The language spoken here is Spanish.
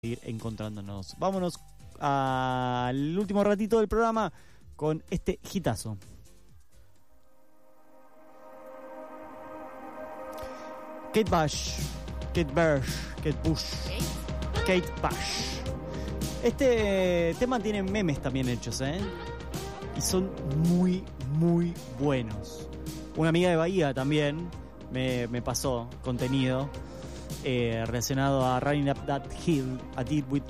seguir encontrándonos. Vámonos al último ratito del programa con este hitazo. Kate Bush. Este tema tiene memes también hechos, y son muy, muy buenos. Una amiga de Bahía también me pasó contenido relacionado a Running Up That Hill, A Deed With